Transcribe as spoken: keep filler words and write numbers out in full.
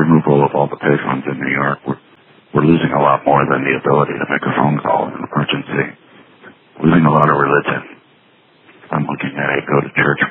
removal of all the payphones in New York, we're, we're losing a lot more than the ability to make a phone call in an emergency. Losing a lot of religion. I'm looking at a go to church